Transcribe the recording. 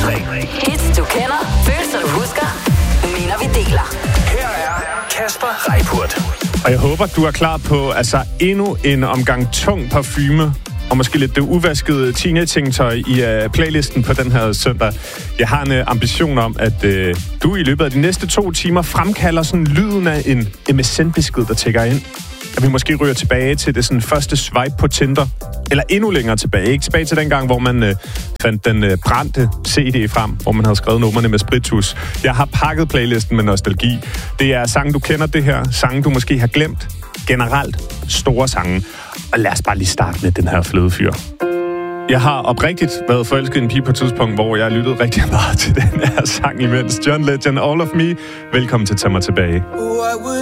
Hits du kender, følelser du husker, minder vi deler. Her er Kasper Reippurt. Og jeg håber, du er klar på endnu en omgang tung parfume, og måske lidt det uvaskede teenage-tingtøj i playlisten på den her søndag. Jeg har en ambition om, at du i løbet af de næste 2 timer fremkalder sådan lyden af en MSN-besked, der tækker ind. At vi måske ryger tilbage til det sådan første swipe på Tinder. Eller endnu længere tilbage. Ikke tilbage til den gang, hvor man fandt den brændte CD frem, hvor man havde skrevet numrene med spritus. Jeg har pakket playlisten med nostalgi. Det er sange, du kender det her. Sange, du måske har glemt. Generelt store sange. Og lad os bare lige starte med den her flødefyr. Jeg har oprigtigt været forelsket i en pige på et tidspunkt, hvor jeg lyttede rigtig meget til den her sang imens. John Legend, All of Me. Velkommen til Tag mig tilbage.